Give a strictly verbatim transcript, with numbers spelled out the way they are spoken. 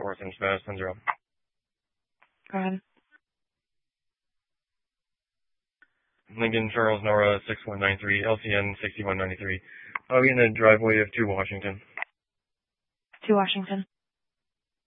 fourth and Spanish ten zero. Go ahead. Lincoln Charles Nora six one nine three, L C N sixty-one ninety-three. I'll be in the driveway of two Washington. two Washington.